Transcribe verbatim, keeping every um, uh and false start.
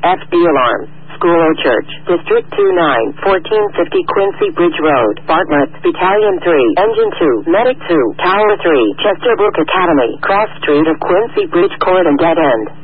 F D Alarm. School or Church. District two nine, fourteen fifty Quincy Bridge Road. Bartlett. Battalion three. Engine two. Medic two. Tower three. Chesterbrook Academy. Cross Street of Quincy Bridge Court and Dead End.